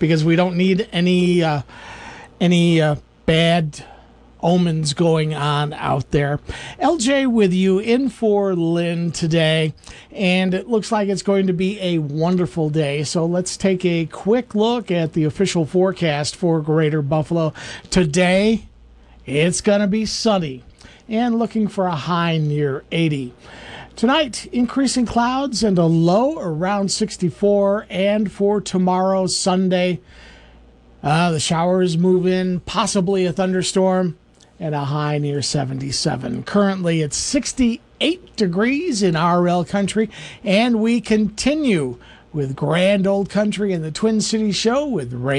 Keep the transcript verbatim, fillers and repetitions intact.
because we don't need any uh, any uh, bad omens going on out there. L J with you in for Lynn today, and it looks like it's going to be a wonderful day. So let's take a quick look at the official forecast for Greater Buffalo. Today, it's going to be sunny and looking for a high near eighty. Tonight, increasing clouds and a low around sixty-four, and for tomorrow, Sunday, uh, the showers move in, possibly a thunderstorm, and a high near seventy-seven. Currently, it's sixty-eight degrees in R L Country, and we continue with Grand Old Country and the Twin Cities Show with Ray.